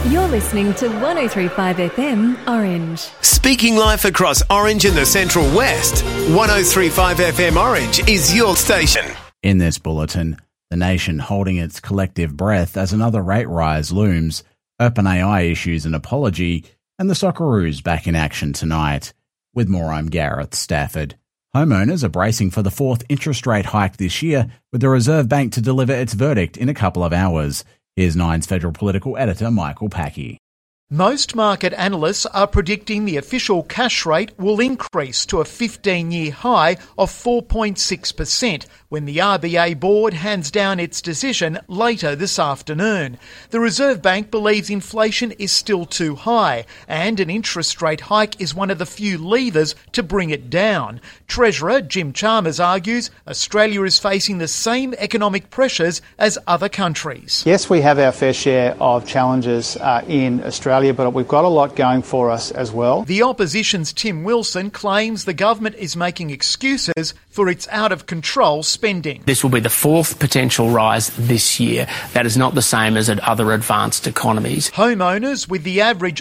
You're listening to 103.5 FM Orange. Speaking life across Orange and the Central West, 103.5 FM Orange is your station. In this bulletin, the nation holding its collective breath as another rate rise looms, OpenAI issues an apology, and the Socceroos back in action tonight. With more, I'm Gareth Stafford. Homeowners are bracing for the fourth interest rate hike this year, with the Reserve Bank to deliver its verdict in a couple of hours. Here's Nine's federal political editor, Michael Packey. Most market analysts are predicting the official cash rate will increase to a 15-year high of 4.6% when the RBA board hands down its decision later this afternoon. The Reserve Bank believes inflation is still too high and an interest rate hike is one of the few levers to bring it down. Treasurer Jim Chalmers argues Australia is facing the same economic pressures as other countries. Yes, we have our fair share of challenges in Australia, but we've got a lot going for us as well. The opposition's Tim Wilson claims the government is making excuses for its out-of-control spending. This will be the fourth potential rise this year. That is not the same as at other advanced economies. Homeowners with the average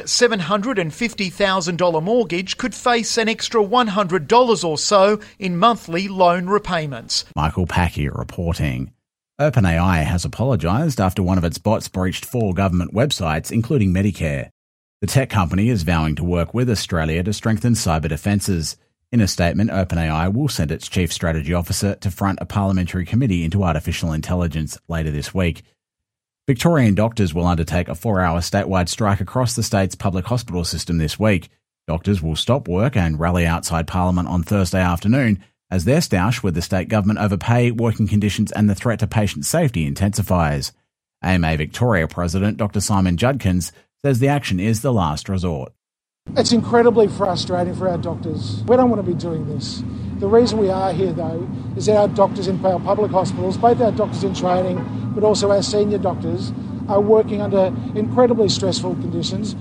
$750,000 mortgage could face an extra $100 or so in monthly loan repayments. Michael Packey reporting. OpenAI has apologised after one of its bots breached 4 government websites, including Medicare. The tech company is vowing to work with Australia to strengthen cyber defences. In a statement, OpenAI will send its chief strategy officer to front a parliamentary committee into artificial intelligence later this week. Victorian doctors will undertake a 4-hour statewide strike across the state's public hospital system this week. Doctors will stop work and rally outside Parliament on Thursday afternoon as their stoush with the state government over pay, working conditions and the threat to patient safety intensifies. AMA Victoria President Dr Simon Judkins says the action is the last resort. It's incredibly frustrating for our doctors. We don't want to be doing this. The reason we are here, though, is our doctors in our public hospitals, both our doctors in training, but also our senior doctors, are working under incredibly stressful conditions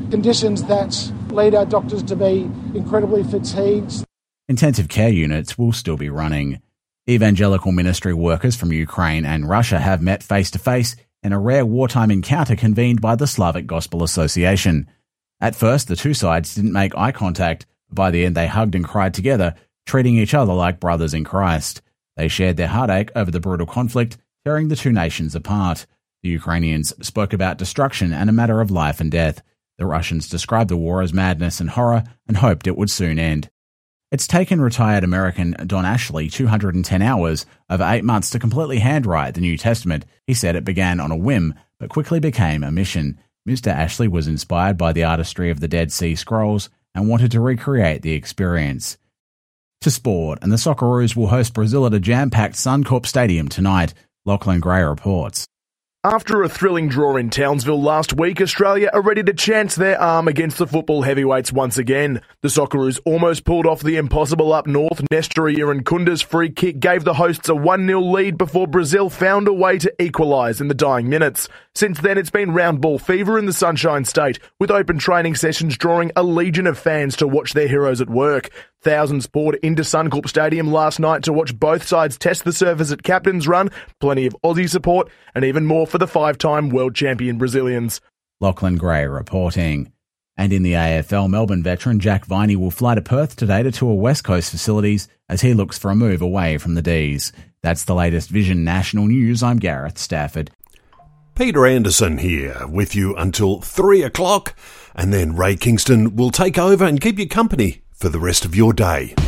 that lead our doctors to be incredibly fatigued. Intensive care units will still be running. Evangelical ministry workers from Ukraine and Russia have met face-to-face in a rare wartime encounter convened by the Slavic Gospel Association. At first, the two sides didn't make eye contact, but by the end they hugged and cried together, treating each other like brothers in Christ. They shared their heartache over the brutal conflict, tearing the two nations apart. The Ukrainians spoke about destruction and a matter of life and death. The Russians described the war as madness and horror and hoped it would soon end. It's taken retired American Don Ashley 210 hours, over 8 months, to completely handwrite the New Testament. He said it began on a whim, but quickly became a mission. Mr. Ashley was inspired by the artistry of the Dead Sea Scrolls and wanted to recreate the experience. To sport, and the Socceroos will host Brazil at a jam-packed Suncorp Stadium tonight. Lachlan Gray reports. After a thrilling draw in Townsville last week, Australia are ready to chance their arm against the football heavyweights once again. The Socceroos almost pulled off the impossible up north. Nestor Irancunda's free kick gave the hosts a 1-0 lead before Brazil found a way to equalise in the dying minutes. Since then, it's been round ball fever in the Sunshine State, with open training sessions drawing a legion of fans to watch their heroes at work. Thousands poured into Suncorp Stadium last night to watch both sides test the surface at Captain's Run, plenty of Aussie support, and even more for the 5-time world champion Brazilians. Lachlan Gray reporting. And in the AFL, Melbourne veteran Jack Viney will fly to Perth today to tour West Coast facilities as he looks for a move away from the D's. That's the latest Vision National News. I'm Gareth Stafford. Peter Anderson here with you until 3 o'clock, and then Ray Kingston will take over and keep you company for the rest of your day.